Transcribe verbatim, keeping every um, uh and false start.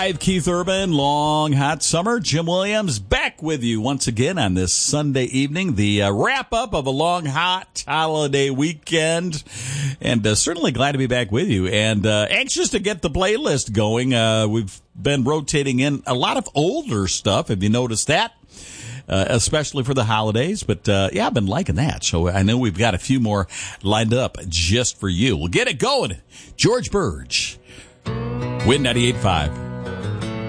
Keith Urban, long hot summer. Jim Williams back with you once again on this Sunday evening, the uh, wrap up of a long hot holiday weekend, and uh, certainly glad to be back with you and uh, anxious to get the playlist going. Uh, we've been rotating in a lot of older stuff. Have you noticed that? Uh, especially for the holidays, but uh, yeah, I've been liking that. So I know we've got a few more lined up just for you. We'll get it going. George Burge, Win ninety-eight point five.